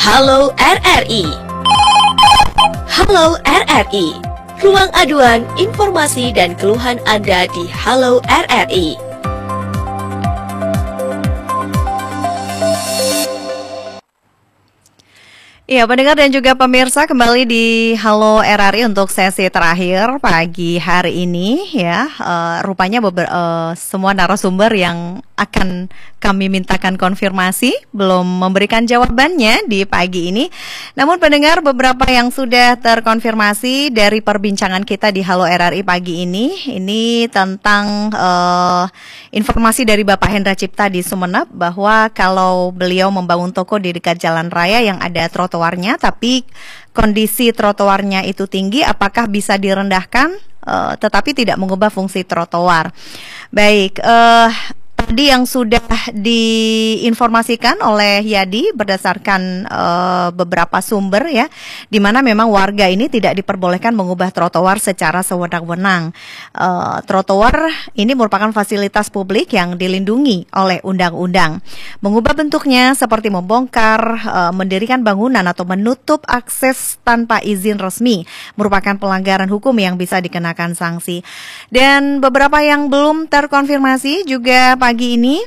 Halo RRI. Halo RRI. Ruang aduan, informasi dan keluhan Anda di Halo RRI. Ya, pendengar dan juga pemirsa, kembali di Halo RRI untuk sesi terakhir pagi hari ini ya. Rupanya semua narasumber yang akan kami mintakan konfirmasi belum memberikan jawabannya di pagi ini. Namun pendengar, beberapa yang sudah terkonfirmasi dari perbincangan kita di Halo RRI pagi ini tentang informasi dari Bapak Hendra Cipta di Sumeneb bahwa kalau beliau membangun toko di dekat jalan raya yang ada trotoarnya, tapi kondisi trotoarnya itu tinggi, apakah bisa direndahkan tetapi tidak mengubah fungsi trotoar? Baik, tadi yang sudah diinformasikan oleh Yadi berdasarkan beberapa sumber ya, di mana memang warga ini tidak diperbolehkan mengubah trotoar secara sewenang-wenang. Trotoar ini merupakan fasilitas publik yang dilindungi oleh undang-undang. Mengubah bentuknya seperti membongkar, mendirikan bangunan atau menutup akses tanpa izin resmi merupakan pelanggaran hukum yang bisa dikenakan sanksi. Dan beberapa yang belum terkonfirmasi juga pagi ini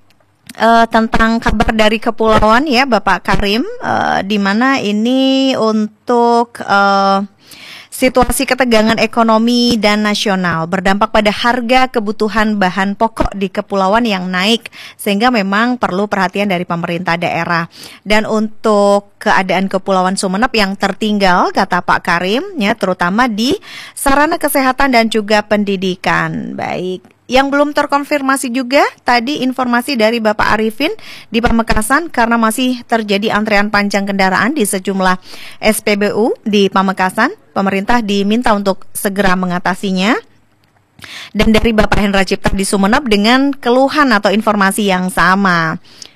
tentang kabar dari kepulauan ya Bapak Karim, di mana ini untuk situasi ketegangan ekonomi dan nasional berdampak pada harga kebutuhan bahan pokok di kepulauan yang naik, sehingga memang perlu perhatian dari pemerintah daerah. Dan untuk keadaan Kepulauan Sumeneb yang tertinggal, kata Pak Karim, ya terutama di sarana kesehatan dan juga pendidikan. Baik. Yang belum terkonfirmasi juga tadi informasi dari Bapak Arifin di Pamekasan karena masih terjadi antrean panjang kendaraan di sejumlah SPBU di Pamekasan. Pemerintah diminta untuk segera mengatasinya. Dan dari Bapak Hendra Cipta di Sumeneb dengan keluhan atau informasi yang sama.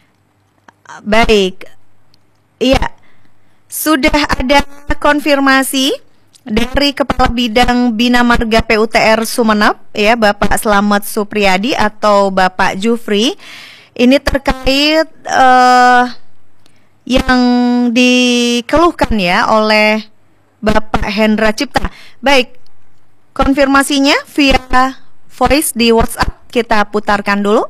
Baik, iya, sudah ada konfirmasi dari Kepala Bidang Bina Marga PUTR Sumeneb ya Bapak Slamet Supriyadi atau Bapak Jufri, ini terkait yang dikeluhkan ya oleh Bapak Hendra Cipta. Baik, konfirmasinya via voice di WhatsApp kita putarkan dulu.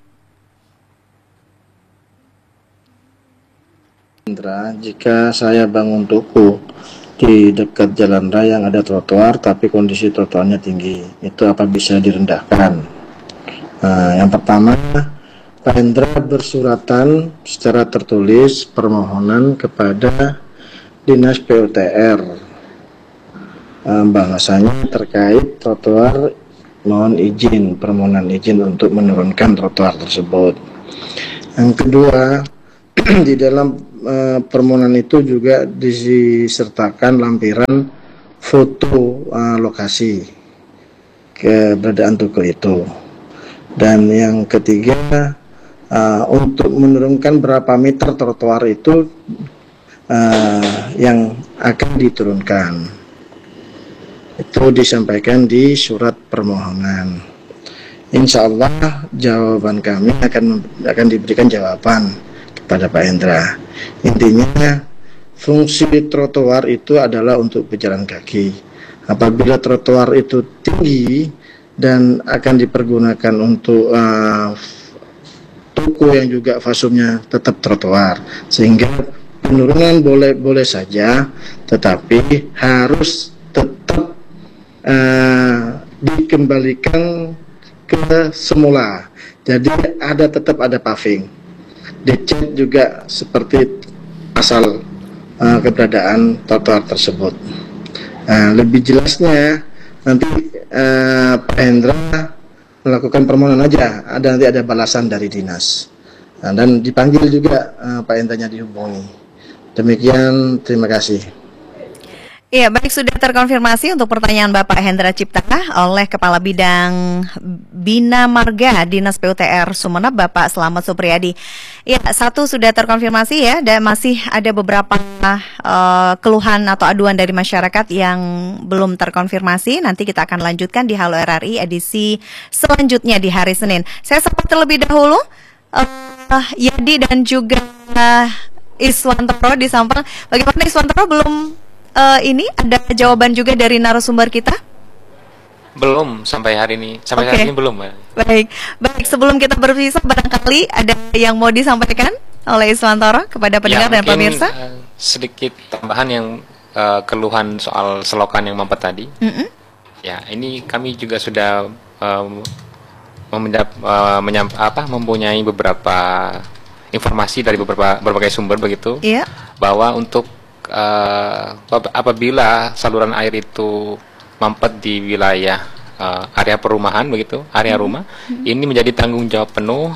Hendra, jika saya bangun toko di dekat jalan raya yang ada trotoar tapi kondisi trotoarnya tinggi, itu apa bisa direndahkan? Yang pertama, Pak Hendra bersuratan secara tertulis permohonan kepada Dinas PUTR, bahwasanya terkait trotoar mohon izin, permohonan izin untuk menurunkan trotoar tersebut. Yang kedua, di dalam permohonan itu juga disertakan lampiran foto lokasi keberadaan toko itu. Dan yang ketiga, untuk menurunkan berapa meter trotoar itu yang akan diturunkan, itu disampaikan di surat permohonan. Insya Allah jawaban kami akan diberikan jawaban pada Pak Hendra. Intinya fungsi trotoar itu adalah untuk pejalan kaki. Apabila trotoar itu tinggi dan akan dipergunakan untuk toko yang juga fasumnya tetap trotoar, sehingga penurunan boleh saja, tetapi harus tetap dikembalikan ke semula. Jadi tetap ada paving, dicek juga seperti asal keberadaan trotoar tersebut. Lebih jelasnya nanti Pak Hendra melakukan permohonan aja, nanti ada balasan dari dinas, dan dipanggil juga Pak Hendranya dihubungi. Demikian, terima kasih. Iya, baik, sudah terkonfirmasi untuk pertanyaan Bapak Hendra Cipta oleh Kepala Bidang Bina Marga Dinas PUTR Sumeneb Bapak Slamet Supriyadi. Ya, satu sudah terkonfirmasi ya, dan masih ada beberapa keluhan atau aduan dari masyarakat yang belum terkonfirmasi. Nanti kita akan lanjutkan di Halo RRI edisi selanjutnya di hari Senin. Saya sempat terlebih dahulu Yadi dan juga Iswantoro di Sampang. Bagaimana Iswantoro, belum ini ada jawaban juga dari narasumber kita? Belum sampai hari ini. Sampai hari ini belum, Mbak. Baik. Sebelum kita berpisah, barangkali ada yang mau disampaikan oleh Iswantoro kepada pendengar dan pemirsa? Sedikit tambahan yang keluhan soal selokan yang mampet tadi. Ya, ini kami juga sudah mempunyai beberapa informasi dari berbagai sumber begitu, bahwa untuk apabila saluran air itu mampet di wilayah area perumahan begitu, area rumah, ini menjadi tanggung jawab penuh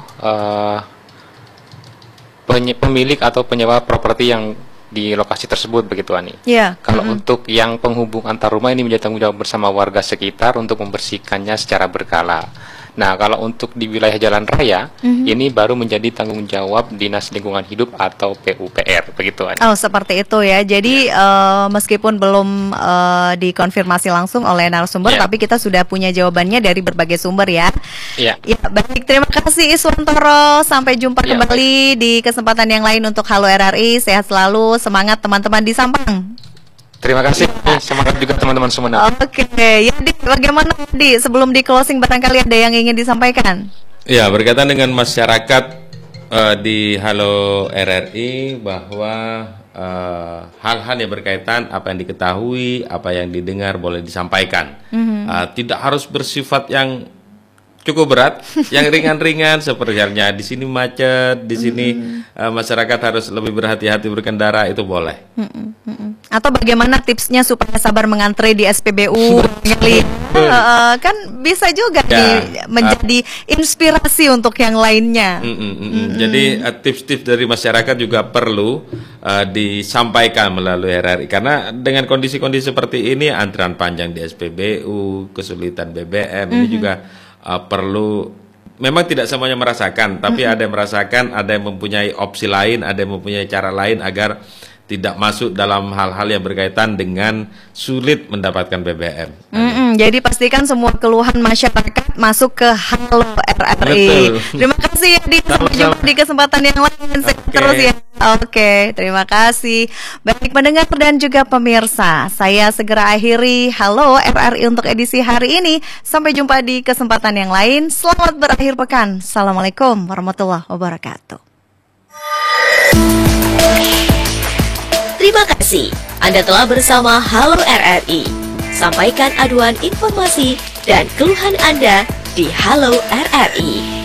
pemilik atau penyewa properti yang di lokasi tersebut begitu, Ani. Kalau untuk yang penghubung antar rumah, ini menjadi tanggung jawab bersama warga sekitar untuk membersihkannya secara berkala. Nah, kalau untuk di wilayah jalan raya, ini baru menjadi tanggung jawab Dinas Lingkungan Hidup atau PUPR, begitu, Ani. Oh, seperti itu ya. Jadi meskipun belum dikonfirmasi langsung oleh narasumber, tapi kita sudah punya jawabannya dari berbagai sumber ya. Ya, baik. Terima kasih Iswantoro. Sampai jumpa kembali di kesempatan yang lain untuk Halo RRI. Sehat selalu, semangat teman-teman di Sampang. Terima kasih, semangat juga teman-teman semua. Oke, ya bagaimana Di? Sebelum di closing barangkali ada yang ingin disampaikan? Ya, berkaitan dengan masyarakat di Halo RRI, bahwa hal-hal yang berkaitan apa yang diketahui, apa yang didengar boleh disampaikan. Tidak harus bersifat yang cukup berat, yang ringan-ringan seperti halnya di sini macet, di sini masyarakat harus lebih berhati-hati berkendara, itu boleh. Atau bagaimana tipsnya supaya sabar mengantre di SPBU? Kan bisa juga menjadi inspirasi untuk yang lainnya. Jadi tips-tips dari masyarakat juga perlu disampaikan melalui RRI, karena dengan kondisi-kondisi seperti ini, antrian panjang di SPBU, kesulitan BBM, ini juga perlu, memang tidak semuanya merasakan, tapi ada yang merasakan, ada yang mempunyai opsi lain, ada yang mempunyai cara lain agar tidak masuk dalam hal-hal yang berkaitan dengan sulit mendapatkan BBM. Jadi pastikan semua keluhan masyarakat masuk ke Halo RRI. Terima kasih ya Di, sampai jumpa di kesempatan yang lain. Terus ya. Oke, terima kasih. Baik pendengar dan juga pemirsa, saya segera akhiri Halo RRI untuk edisi hari ini. Sampai jumpa di kesempatan yang lain. Selamat berakhir pekan. Assalamualaikum warahmatullahi wabarakatuh. Terima kasih Anda telah bersama Halo RRI. Sampaikan aduan informasi dan keluhan Anda di Halo RRI.